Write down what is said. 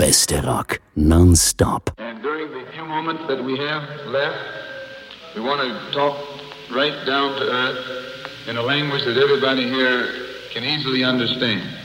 beste Rock, non-stop. And during the few moments that we have left, we want to talk right down to earth in a language that everybody here can easily understand.